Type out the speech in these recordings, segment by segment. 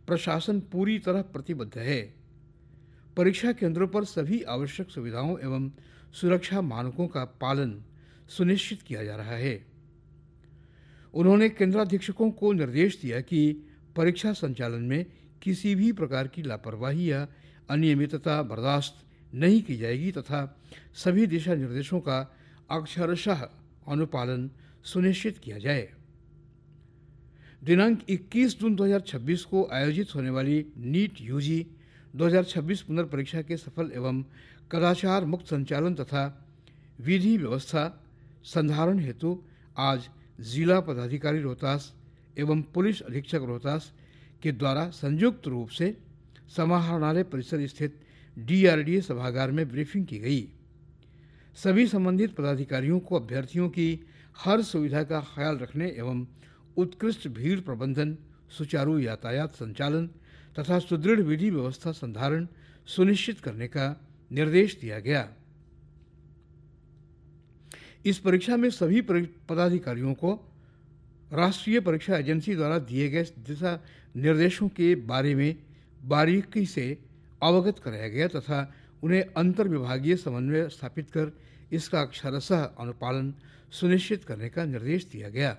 प्रशासन पूरी तरह प्रतिबद्ध है। परीक्षा केंद्रों पर सभी आवश्यक सुविधाओं एवं सुरक्षा मानकों का पालन सुनिश्चित किया जा रहा है। उन्होंने केंद्राधीक्षकों को निर्देश दिया कि परीक्षा संचालन में किसी भी प्रकार की लापरवाही या अनियमितता बर्दाश्त नहीं की जाएगी तथा सभी दिशा निर्देशों का अक्षरशः अनुपालन सुनिश्चित किया जाए। दिनांक 21 जून 2026 को आयोजित होने वाली नीट यूजी 2026 पुनर्परीक्षा के सफल एवं कदाचार मुक्त संचालन तथा विधि व्यवस्था संधारण हेतु आज जिला पदाधिकारी रोहतास एवं पुलिस अधीक्षक रोहतास के द्वारा संयुक्त रूप से समाहरणालय परिसर स्थित DRDA सभागार में ब्रीफिंग की गई। सभी संबंधित पदाधिकारियों को अभ्यर्थियों की हर सुविधा का ख्याल रखने एवं उत्कृष्ट भीड़ प्रबंधन, सुचारू यातायात संचालन तथा सुदृढ़ विधि व्यवस्था संधारण सुनिश्चित करने का निर्देश दिया गया। इस परीक्षा में सभी पदाधिकारियों को राष्ट्रीय परीक्षा एजेंसी द्वारा दिए गए दिशा निर्देशों के बारे में बारीकी से अवगत कराया गया तथा उन्हें अंतर विभागीय समन्वय स्थापित कर इसका अक्षरशः अनुपालन सुनिश्चित करने का निर्देश दिया गया।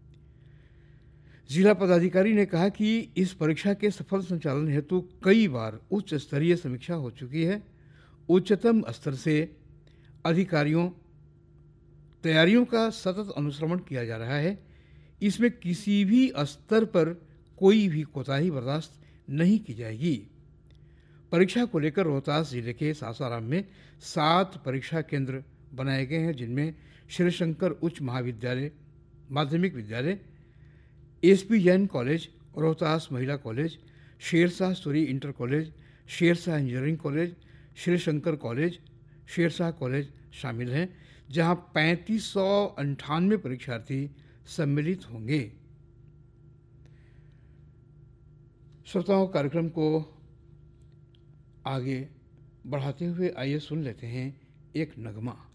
जिला पदाधिकारी ने कहा कि इस परीक्षा के सफल संचालन हेतु कई बार उच्च स्तरीय समीक्षा हो चुकी है। उच्चतम स्तर से अधिकारियों तैयारियों का सतत अनुश्रवण किया जा रहा है। इसमें किसी भी स्तर पर कोई भी कोताही बर्दाश्त नहीं की जाएगी। परीक्षा को लेकर रोहतास जिले के सासाराम में 7 परीक्षा केंद्र बनाए गए हैं, जिनमें श्री शंकर उच्च महाविद्यालय माध्यमिक विद्यालय, SP जैन कॉलेज, रोहतास महिला college, Sher Shah Suri inter college, Sher Shah engineering college, Shri Shankar college, Sher Shah college शामिल हैं, जहां 3598 परीक्षार्थी सम्मिलित होंगे। श्रोताओं, कार्यक्रम को आगे बढ़ाते हुए आइए सुन लेते हैं एक नगमा।